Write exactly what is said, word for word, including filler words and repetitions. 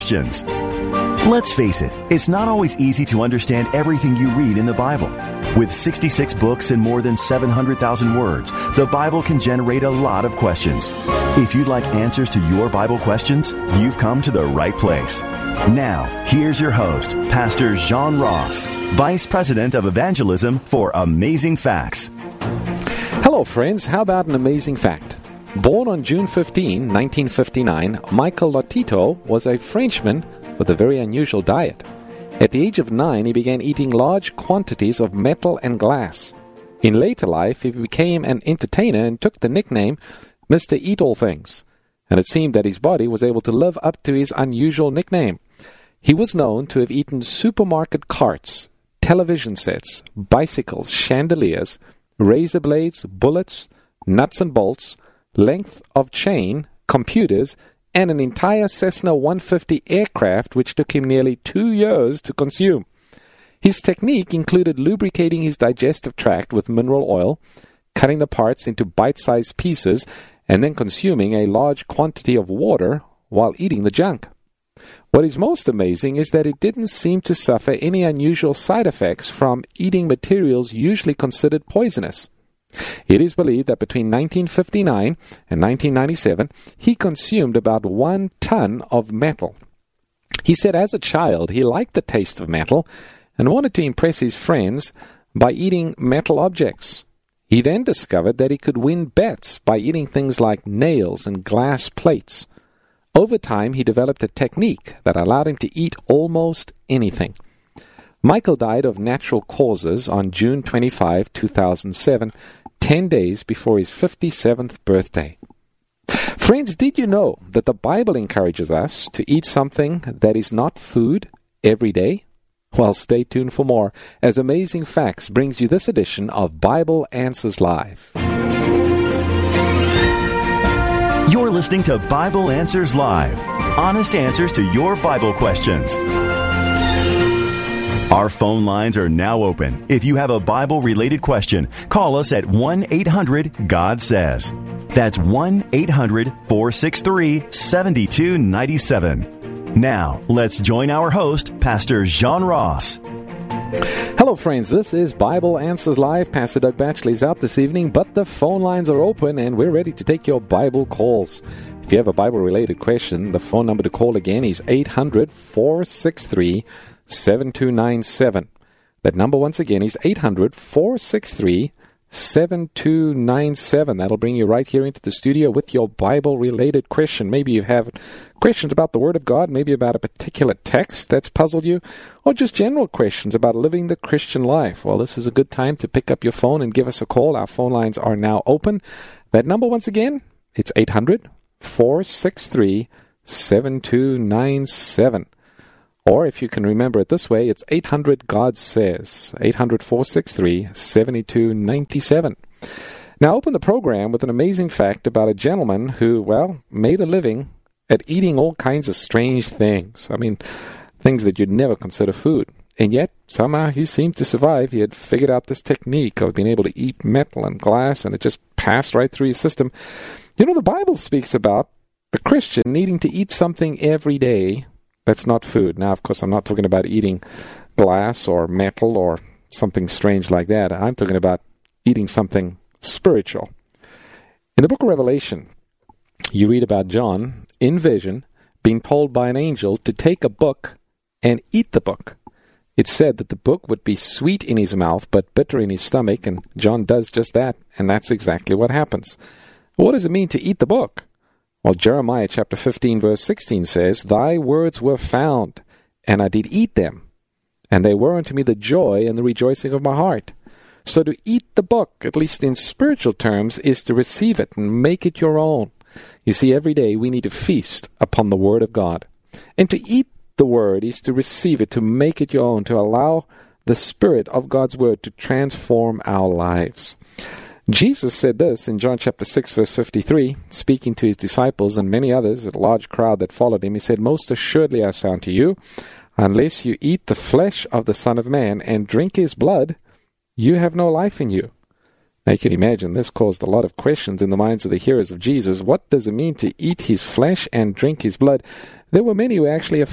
questions. Let's face it, it's not always easy to understand everything you read in the Bible. With sixty-six books and more than seven hundred thousand words, the Bible can generate a lot of questions. If you'd like answers to your Bible questions, you've come to the right place. Now, here's your host, Pastor John Ross, Vice President of Evangelism for Amazing Facts. Hello, friends. How about an amazing fact? Born on June fifteenth, nineteen fifty-nine, Michael Lotito was a Frenchman with a very unusual diet. At the age of nine, he began eating large quantities of metal and glass. In later life, he became an entertainer and took the nickname Mister Eat-All-Things, and it seemed that his body was able to live up to his unusual nickname. He was known to have eaten supermarket carts, television sets, bicycles, chandeliers, razor blades, bullets, nuts and bolts, length of chain, computers, and an entire Cessna one fifty aircraft which took him nearly two years to consume. His technique included lubricating his digestive tract with mineral oil, cutting the parts into bite-sized pieces, and then consuming a large quantity of water while eating the junk. What is most amazing is that it didn't seem to suffer any unusual side effects from eating materials usually considered poisonous. It is believed that between nineteen fifty-nine and nineteen ninety-seven, he consumed about one ton of metal. He said as a child he liked the taste of metal and wanted to impress his friends by eating metal objects. He then discovered that he could win bets by eating things like nails and glass plates. Over time, he developed a technique that allowed him to eat almost anything. Michael died of natural causes on June twenty-fifth, two thousand seven, ten days before his fifty-seventh birthday. Friends, did you know that the Bible encourages us to eat something that is not food every day? Well, stay tuned for more as Amazing Facts brings you this edition of Bible Answers Live. You're listening to Bible Answers Live, honest answers to your Bible questions. Our phone lines are now open. If you have a Bible-related question, call us at one eight hundred God says. That's one eight hundred four six three seven two nine seven. Now, let's join our host, Pastor John Ross. Hello, friends. This is Bible Answers Live. Pastor Doug Batchley is out this evening, but the phone lines are open, and we're ready to take your Bible calls. If you have a Bible-related question, the phone number to call again is eight hundred four six three seven two nine seven. That number once again is eight hundred four six three seven two nine seven. That'll bring you right here into the studio with your Bible-related question. Maybe you have questions about the Word of God, maybe about a particular text that's puzzled you, or just general questions about living the Christian life. Well, this is a good time to pick up your phone and give us a call. Our phone lines are now open. That number once again, it's eight hundred four six three seven two nine seven. Or if you can remember it this way, it's eight hundred God says, eight hundred four six three seven two nine seven. Now open the program with an amazing fact about a gentleman who, well, made a living at eating all kinds of strange things. I mean, things that you'd never consider food. And yet, somehow he seemed to survive. He had figured out this technique of being able to eat metal and glass, and it just passed right through his system. You know, the Bible speaks about the Christian needing to eat something every day that's not food. Now, of course, I'm not talking about eating glass or metal or something strange like that. I'm talking about eating something spiritual. In the book of Revelation, you read about John, in vision, being told by an angel to take a book and eat the book. It said that the book would be sweet in his mouth, but bitter in his stomach, and John does just that, and that's exactly what happens. What does it mean to eat the book? Well, Jeremiah chapter fifteen, verse sixteen says, Thy words were found, and I did eat them, and they were unto me the joy and the rejoicing of my heart. So to eat the book, at least in spiritual terms, is to receive it and make it your own. You see, every day we need to feast upon the Word of God. And to eat the Word is to receive it, to make it your own, to allow the Spirit of God's Word to transform our lives. Jesus said this in John chapter six, verse fifty-three, speaking to his disciples and many others, a large crowd that followed him. He said, Most assuredly I say unto you, unless you eat the flesh of the Son of Man and drink his blood, you have no life in you. Now you can imagine this caused a lot of questions in the minds of the hearers of Jesus. What does it mean to eat his flesh and drink his blood? There were many who were actually offended